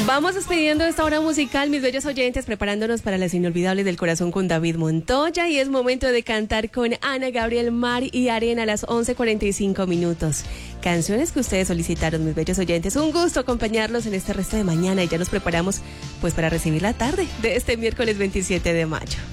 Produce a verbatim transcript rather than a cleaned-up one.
Vamos despidiendo esta hora musical, mis bellos oyentes, preparándonos para las inolvidables del corazón con David Montoya, y es momento de cantar con Ana Gabriel, Mar y Arena a las once cuarenta y cinco minutos. Canciones que ustedes solicitaron, mis bellos oyentes. Un gusto acompañarlos en este resto de mañana, y ya nos preparamos pues para recibir la tarde de este miércoles veintisiete de mayo.